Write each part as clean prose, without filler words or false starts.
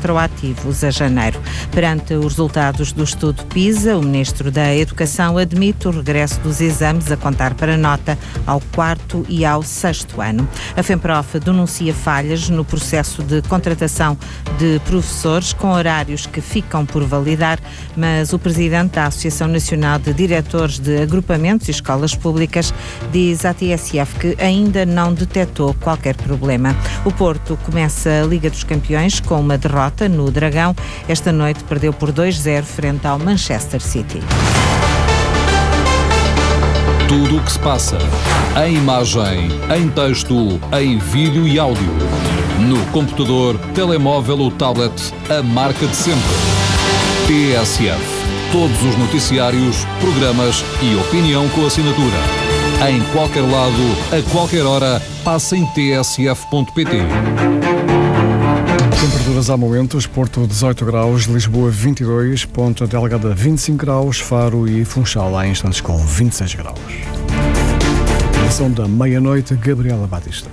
retroativos a janeiro. Perante os resultados do estudo PISA, o Ministro da Educação admite o regresso dos exames a contar para nota ao 4º e ao 6º ano. A FEMPROF denuncia falhas no processo de contratação de professores com horários que ficam por validar, mas o Presidente da Associação Nacional de Diretores de Agrupamentos e Escolas Públicas diz à TSF que ainda não detectou qualquer problema. O Porto começa a Liga dos Campeões com uma derrota no Dragão. Esta noite perdeu por 2-0 frente ao Manchester City. Tudo o que se passa, em imagem, em texto, em vídeo e áudio. No computador, telemóvel ou tablet, a marca de sempre. TSF. Todos os noticiários, programas e opinião com assinatura. Em qualquer lado, a qualquer hora, passa em tsf.pt. Temperaturas ao momento: Porto 18 graus, Lisboa 22, Ponta Delgada 25 graus, Faro e Funchal há instantes com 26 graus. Edição da meia-noite, Gabriela Batista.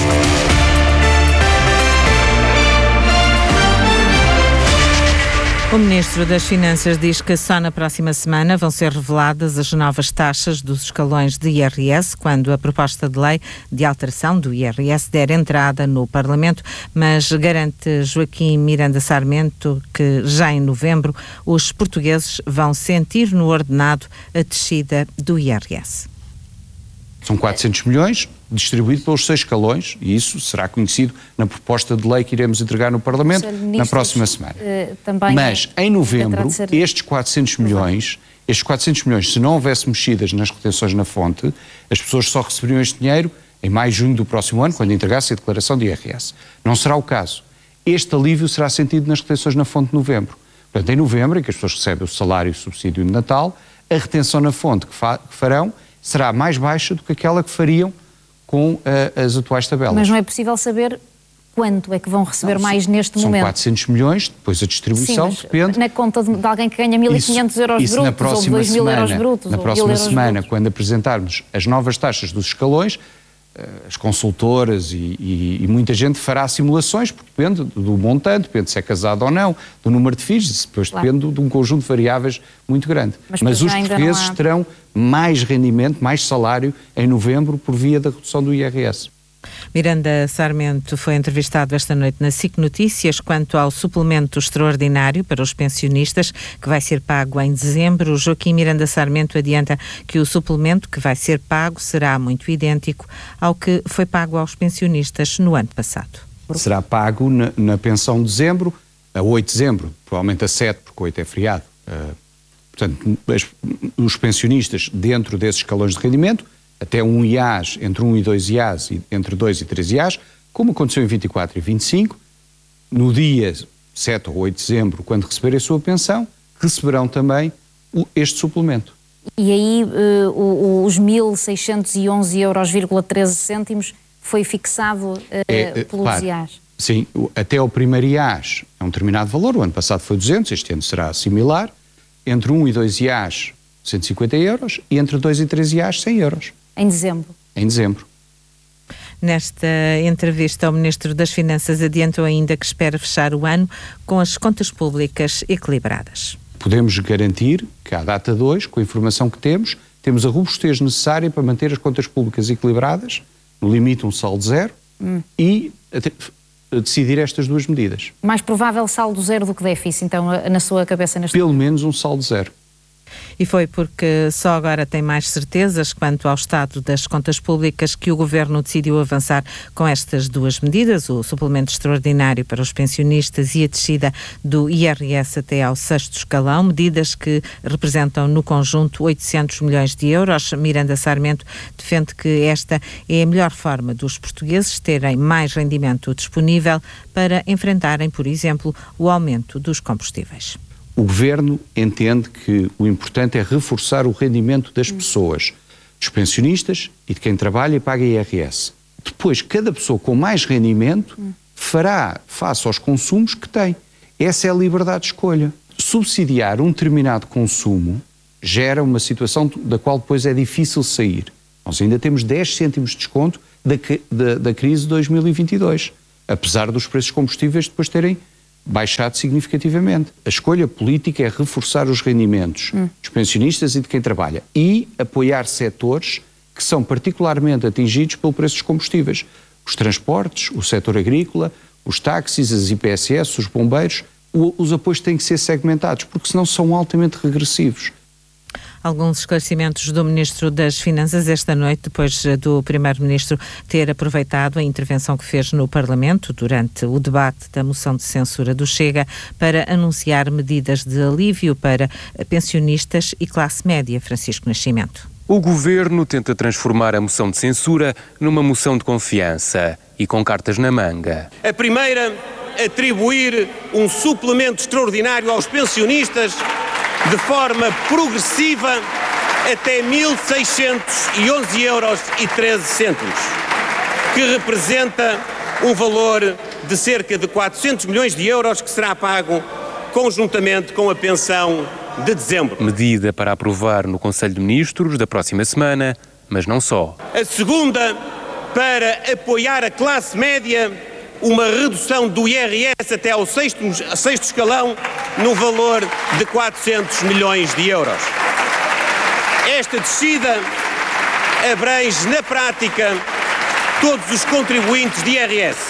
O Ministro das Finanças diz que só na próxima semana vão ser reveladas as novas taxas dos escalões de IRS, quando a proposta de lei de alteração do IRS der entrada no Parlamento, mas garante Joaquim Miranda Sarmento que já em novembro os portugueses vão sentir no ordenado a descida do IRS. São 400 milhões distribuído pelos 6 escalões e isso será conhecido na proposta de lei que iremos entregar no Parlamento na próxima semana. Mas em novembro, estes 400 milhões, se não houvesse mexidas nas retenções na fonte, as pessoas só receberiam este dinheiro em maio e junho do próximo ano, quando entregasse a declaração de IRS. Não será o caso. Este alívio será sentido nas retenções na fonte de novembro. Portanto, em novembro, em que as pessoas recebem o salário e o subsídio de Natal, a retenção na fonte que farão será mais baixa do que aquela que fariam com as atuais tabelas. Mas não é possível saber quanto é que vão receber mais neste momento? São 400 milhões, depois a distribuição depende. Na conta de alguém que ganha 1.500 euros brutos ou 2.000 euros brutos. Na próxima semana, quando apresentarmos as novas taxas dos escalões, as consultoras e muita gente fará simulações, porque depende do montante, depende se é casado ou não, do número de filhos, depois depende de um conjunto de variáveis muito grande. Mas os portugueses terão mais rendimento, mais salário em novembro por via da redução do IRS. Miranda Sarmento foi entrevistado esta noite na SIC Notícias quanto ao suplemento extraordinário para os pensionistas que vai ser pago em dezembro. Joaquim Miranda Sarmento adianta que o suplemento que vai ser pago será muito idêntico ao que foi pago aos pensionistas no ano passado. Será pago na pensão de dezembro, a 8 de dezembro, provavelmente a 7, porque 8 é feriado. Portanto, os pensionistas dentro desses escalões de rendimento, até um IAS, entre 1 e 2 IAS e entre 2 e 3 IAS, como aconteceu em 24 e 25, no dia 7 ou 8 de dezembro, quando receberem a sua pensão, receberão também este suplemento. E aí os 1.611,13 € foi fixado pelos IAS? Sim, até o primeiro IAS é um determinado valor, o ano passado foi 200, este ano será similar, entre 1 e 2 IAS 150 euros e entre 2 e 3 IAS 100 euros. Em dezembro? Em dezembro. Nesta entrevista, o Ministro das Finanças adiantou ainda que espera fechar o ano com as contas públicas equilibradas. Podemos garantir que à data de hoje, com a informação que temos a robustez necessária para manter as contas públicas equilibradas, no limite um saldo zero, e decidir estas duas medidas. Mais provável saldo zero do que déficit, então, na sua cabeça neste Pelo menos um saldo zero. E foi porque só agora tem mais certezas quanto ao estado das contas públicas que o Governo decidiu avançar com estas duas medidas, o suplemento extraordinário para os pensionistas e a descida do IRS até ao 6º escalão, medidas que representam no conjunto 800 milhões de euros. Miranda Sarmento defende que esta é a melhor forma dos portugueses terem mais rendimento disponível para enfrentarem, por exemplo, o aumento dos combustíveis. O Governo entende que o importante é reforçar o rendimento das pessoas, dos pensionistas e de quem trabalha e paga IRS. Depois, cada pessoa com mais rendimento fará face aos consumos que tem. Essa é a liberdade de escolha. Subsidiar um determinado consumo gera uma situação da qual depois é difícil sair. Nós ainda temos 10 cêntimos de desconto da crise de 2022, apesar dos preços combustíveis depois terem baixado significativamente. A escolha política é reforçar os rendimentos dos pensionistas e de quem trabalha e apoiar setores que são particularmente atingidos pelo preço dos combustíveis. Os transportes, o setor agrícola, os táxis, as IPSS, os bombeiros, os apoios têm que ser segmentados, porque senão são altamente regressivos. Alguns esclarecimentos do Ministro das Finanças esta noite, depois do Primeiro-Ministro ter aproveitado a intervenção que fez no Parlamento durante o debate da moção de censura do Chega para anunciar medidas de alívio para pensionistas e classe média. Francisco Nascimento. O Governo tenta transformar a moção de censura numa moção de confiança e com cartas na manga. A primeira, atribuir um suplemento extraordinário aos pensionistas de forma progressiva até 1.611,13 €, que representa um valor de cerca de 400 milhões de euros que será pago conjuntamente com a pensão de dezembro. Medida para aprovar no Conselho de Ministros da próxima semana, mas não só. A segunda, para apoiar a classe média, uma redução do IRS até ao sexto escalão no valor de 400 milhões de euros. Esta descida abrange, na prática, todos os contribuintes de IRS,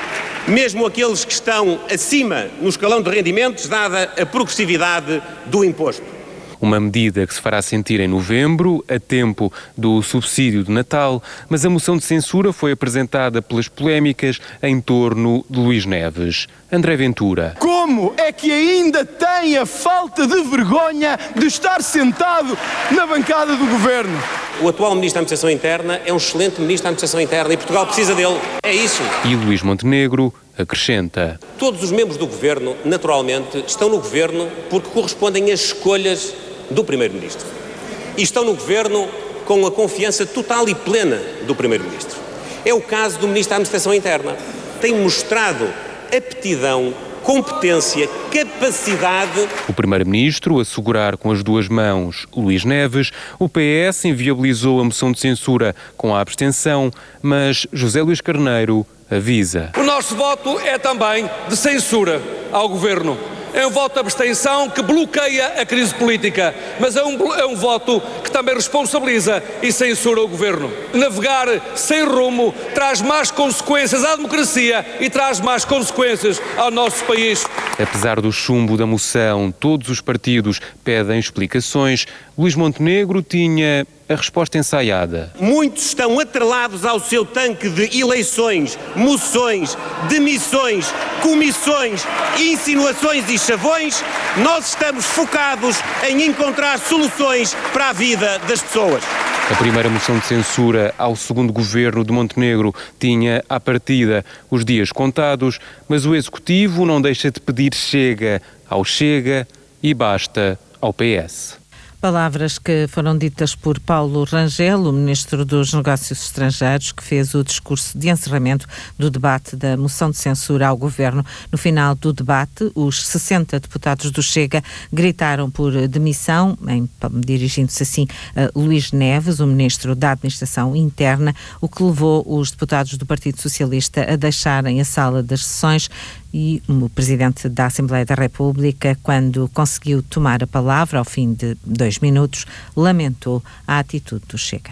mesmo aqueles que estão acima no escalão de rendimentos, dada a progressividade do imposto. Uma medida que se fará sentir em novembro, a tempo do subsídio de Natal, mas a moção de censura foi apresentada pelas polémicas em torno de Luís Neves. André Ventura. Como é que ainda tem a falta de vergonha de estar sentado na bancada do Governo? O atual Ministro da Administração Interna é um excelente Ministro da Administração Interna e Portugal precisa dele. É isso. E Luís Montenegro acrescenta. Todos os membros do Governo, naturalmente, estão no Governo porque correspondem às escolhas do Primeiro-Ministro. E estão no Governo com a confiança total e plena do Primeiro-Ministro. É o caso do Ministro da Administração Interna. Tem mostrado aptidão, competência, capacidade. O Primeiro-Ministro a segurar com as duas mãos Luís Neves, o PS inviabilizou a moção de censura com a abstenção, mas José Luís Carneiro avisa. O nosso voto é também de censura ao Governo. É um voto de abstenção que bloqueia a crise política, mas é um voto que também responsabiliza e censura o Governo. Navegar sem rumo traz más consequências à democracia e traz más consequências ao nosso país. Apesar do chumbo da moção, todos os partidos pedem explicações. Luís Montenegro tinha a resposta ensaiada. Muitos estão atrelados ao seu tanque de eleições, moções, demissões, comissões, insinuações e chavões. Nós estamos focados em encontrar soluções para a vida das pessoas. A primeira moção de censura ao segundo governo de Montenegro tinha, à partida, os dias contados, mas o Executivo não deixa de pedir chega ao Chega e basta ao PS. Palavras que foram ditas por Paulo Rangel, o Ministro dos Negócios Estrangeiros, que fez o discurso de encerramento do debate da moção de censura ao Governo. No final do debate, os 60 deputados do Chega gritaram por demissão, dirigindo-se assim a Luís Neves, o Ministro da Administração Interna, o que levou os deputados do Partido Socialista a deixarem a sala das sessões. E o Presidente da Assembleia da República, quando conseguiu tomar a palavra, ao fim de 2 minutos, lamentou a atitude do Chega.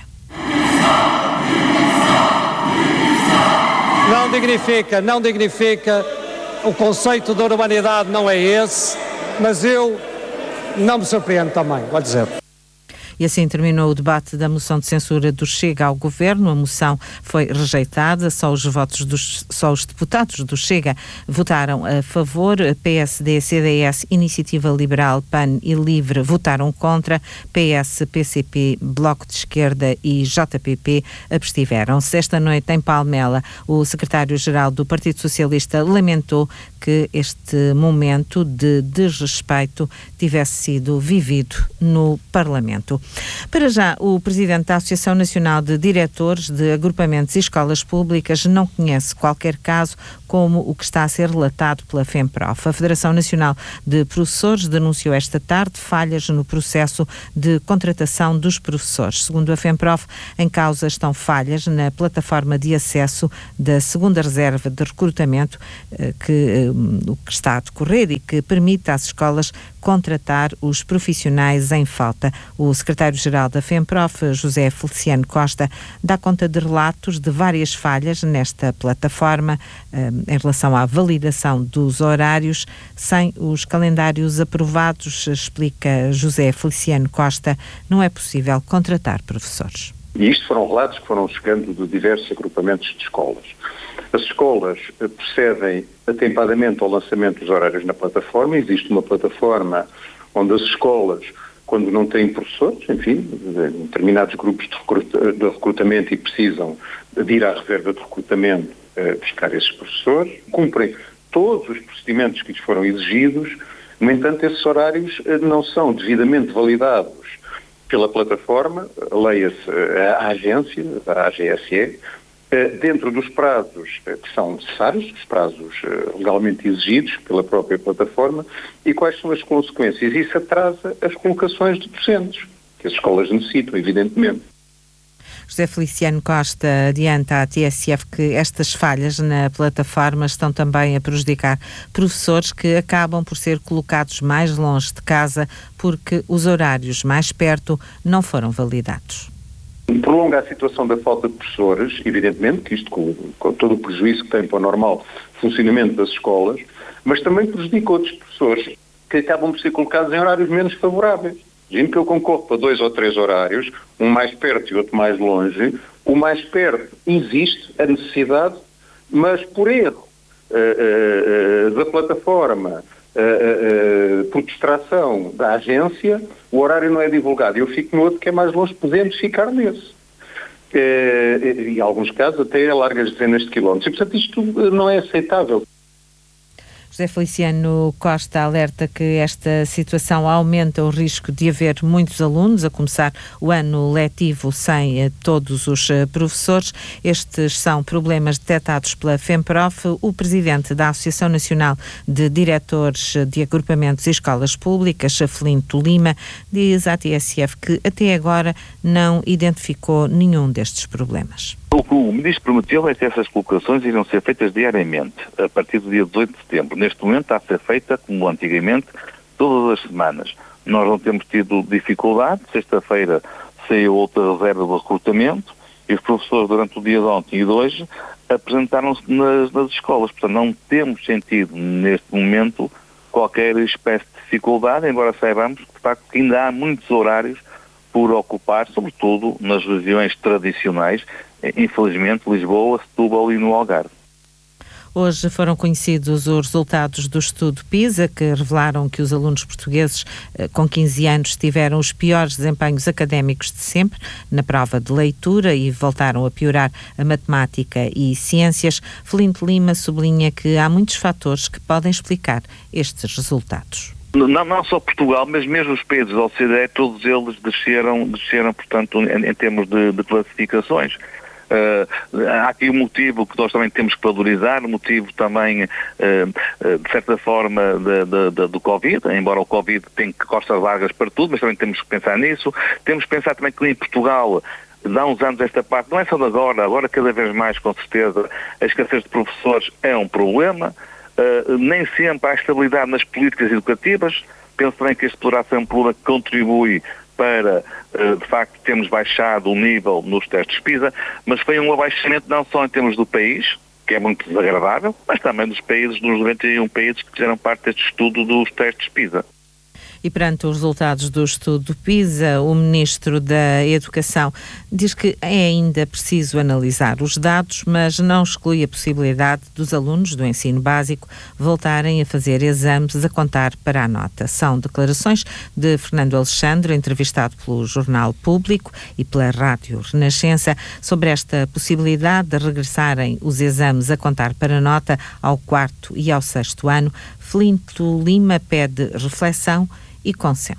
Não dignifica, o conceito da urbanidade não é esse, mas eu não me surpreendo também, vou dizer. E assim terminou o debate da moção de censura do Chega ao Governo. A moção foi rejeitada, só os deputados do Chega votaram a favor. PSD, CDS, Iniciativa Liberal, PAN e Livre votaram contra. PS, PCP, Bloco de Esquerda e JPP abstiveram-se. Esta noite, em Palmela, o secretário-geral do Partido Socialista lamentou que este momento de desrespeito tivesse sido vivido no Parlamento. Para já, o presidente da Associação Nacional de Diretores de Agrupamentos e Escolas Públicas não conhece qualquer caso como o que está a ser relatado pela FEMPROF. A Federação Nacional de Professores denunciou esta tarde falhas no processo de contratação dos professores. Segundo a FEMPROF, em causa estão falhas na plataforma de acesso da segunda reserva de recrutamento que está a decorrer e que permite às escolas contratar os profissionais em falta. O secretário-geral da FEMPROF, José Feliciano Costa, dá conta de relatos de várias falhas nesta plataforma em relação à validação dos horários sem os calendários aprovados. Explica José Feliciano Costa, não é possível contratar professores. E isto foram relatos que foram chegando de diversos agrupamentos de escolas. As escolas procedem atempadamente ao lançamento dos horários na plataforma. Existe uma plataforma onde as escolas, quando não têm professores, enfim, determinados grupos de recrutamento e precisam de ir à reserva de recrutamento buscar esses professores, cumprem todos os procedimentos que lhes foram exigidos. No entanto, esses horários não são devidamente validados pela plataforma, leia-se a agência, a AGSE, dentro dos prazos que são necessários, os prazos legalmente exigidos pela própria plataforma. E quais são as consequências? Isso atrasa as colocações de docentes, que as escolas necessitam, evidentemente. José Feliciano Costa adianta à TSF que estas falhas na plataforma estão também a prejudicar professores que acabam por ser colocados mais longe de casa porque os horários mais perto não foram validados. Prolonga a situação da falta de professores, evidentemente, que isto com todo o prejuízo que tem para o normal funcionamento das escolas, mas também prejudica outros professores que acabam por ser colocados em horários menos favoráveis. Imagino que eu concorro para 2 ou 3 horários, um mais perto e outro mais longe. O mais perto existe a necessidade, mas por erro da plataforma, por distração da agência, o horário não é divulgado. Eu fico no outro que é mais longe, podemos ficar nesse. E em alguns casos até a largas dezenas de quilómetros. E, portanto, isto não é aceitável. José Feliciano Costa alerta que esta situação aumenta o risco de haver muitos alunos a começar o ano letivo sem todos os professores. Estes são problemas detectados pela FEMPROF. O presidente da Associação Nacional de Diretores de Agrupamentos e Escolas Públicas, Felinto Lima, diz à TSF que até agora não identificou nenhum destes problemas. O que o Ministro prometeu é que essas colocações irão ser feitas diariamente, a partir do dia 18 de setembro. Neste momento está a ser feita, como antigamente, todas as semanas. Nós não temos tido dificuldade. Sexta-feira saiu outra reserva de recrutamento e os professores, durante o dia de ontem e de hoje, apresentaram-se nas escolas. Portanto, não temos sentido, neste momento, qualquer espécie de dificuldade, embora saibamos que, de facto, ainda há muitos horários por ocupar, sobretudo nas regiões tradicionais, infelizmente, Lisboa, Setúbal e no Algarve. Hoje foram conhecidos os resultados do estudo PISA, que revelaram que os alunos portugueses com 15 anos tiveram os piores desempenhos académicos de sempre na prova de leitura e voltaram a piorar a matemática e ciências. Felinto Lima sublinha que há muitos fatores que podem explicar estes resultados. Não só Portugal, mas mesmo os países da OCDE, todos eles desceram portanto, em termos de classificações. Há aqui um motivo que nós também temos que valorizar, um motivo também, de certa forma, do Covid, embora o Covid tenha costas largas para tudo, mas também temos que pensar nisso. Temos que pensar também que em Portugal, há uns anos esta parte, não é só de agora cada vez mais, com certeza, a escassez de professores é um problema. Nem sempre há estabilidade nas políticas educativas. Penso também que este poderá ser um problema que contribui para, de facto, termos baixado o nível nos testes PISA, mas foi um abaixamento não só em termos do país, que é muito desagradável, mas também dos países, dos 91 países que fizeram parte deste estudo dos testes PISA. E perante os resultados do estudo PISA, o Ministro da Educação diz que é ainda preciso analisar os dados, mas não exclui a possibilidade dos alunos do ensino básico voltarem a fazer exames a contar para a nota. São declarações de Fernando Alexandre, entrevistado pelo Jornal Público e pela Rádio Renascença, sobre esta possibilidade de regressarem os exames a contar para a nota ao 4º e ao 6º ano. Felinto Lima pede reflexão e consenso.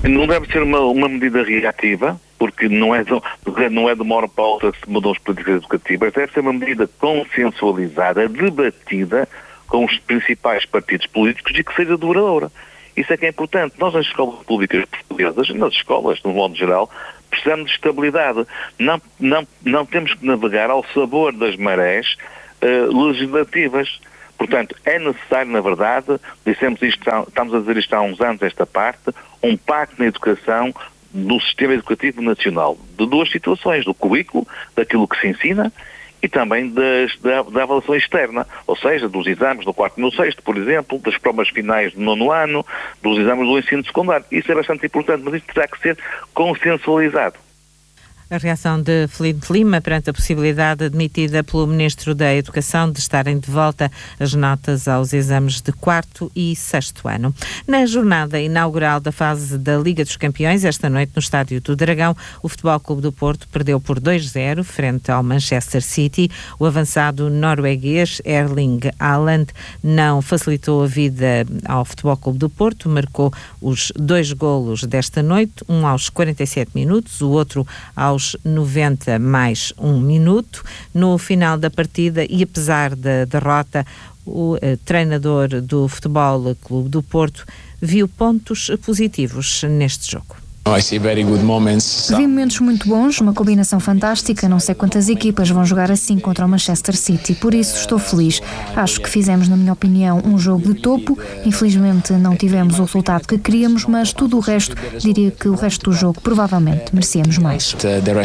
Não deve ser uma medida reativa, porque não é de uma hora para a outra que se mudam as políticas educativas, deve ser uma medida consensualizada, debatida com os principais partidos políticos e que seja duradoura. Isso é que é importante. Nós nas escolas públicas portuguesas, nas escolas, no modo geral, precisamos de estabilidade. Não temos que navegar ao sabor das marés legislativas. Portanto, é necessário, na verdade, estamos a dizer isto há uns anos, esta parte, um pacto na educação do sistema educativo nacional, de duas situações, do currículo, daquilo que se ensina e também da avaliação externa, ou seja, dos exames do 4º e no 6º, por exemplo, das provas finais do 9º ano, dos exames do ensino secundário. Isso é bastante importante, mas isso terá que ser consensualizado. A reação de Filipe Lima perante a possibilidade admitida pelo Ministro da Educação de estarem de volta as notas aos exames de 4º e 6º ano. Na jornada inaugural da fase da Liga dos Campeões, esta noite no Estádio do Dragão, o Futebol Clube do Porto perdeu por 2-0 frente ao Manchester City. O avançado norueguês Erling Haaland não facilitou a vida ao Futebol Clube do Porto, marcou os 2 golos desta noite, um aos 47 minutos, o outro aos 90 mais 1 minuto. No final da partida, e apesar da derrota, o treinador do Futebol Clube do Porto viu pontos positivos neste jogo. Vi momentos muito bons, uma combinação fantástica. Não sei quantas equipas vão jogar assim contra o Manchester City, por isso estou feliz. Acho que fizemos, na minha opinião, um jogo de topo. Infelizmente não tivemos o resultado que queríamos, mas tudo o resto, diria que o resto do jogo provavelmente merecíamos mais.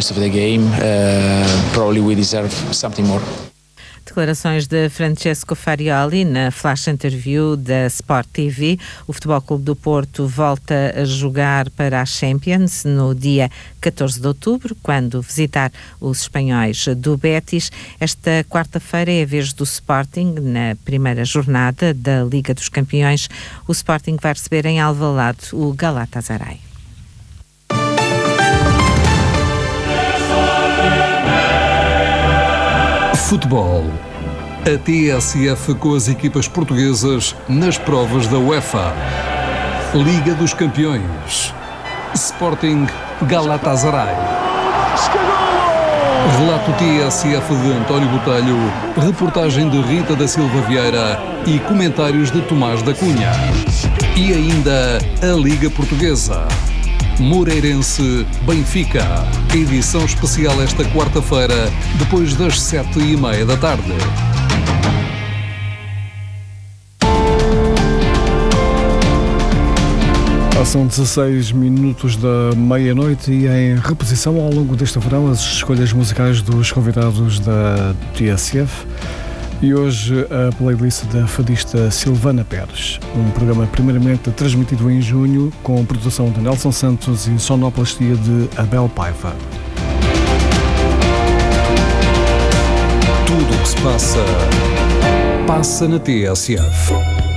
Declarações de Francesco Farioli na flash interview da Sport TV. O Futebol Clube do Porto volta a jogar para a Champions no dia 14 de outubro, quando visitar os espanhóis do Betis. Esta quarta-feira é a vez do Sporting, na primeira jornada da Liga dos Campeões. O Sporting vai receber em Alvalade o Galatasaray. Futebol. A TSF com as equipas portuguesas nas provas da UEFA. Liga dos Campeões. Sporting Galatasaray. Relato TSF de António Botelho, reportagem de Rita da Silva Vieira e comentários de Tomás da Cunha. E ainda a Liga Portuguesa. Moreirense Benfica. Edição especial esta quarta-feira, depois das 7h30 da tarde. São 16 minutos da meia-noite e em reposição ao longo deste verão as escolhas musicais dos convidados da TSF. E hoje a playlist da fadista Silvana Pérez, um programa primeiramente transmitido em junho com produção de Nelson Santos e sonoplastia de Abel Paiva. Tudo o que se passa, passa na TSF.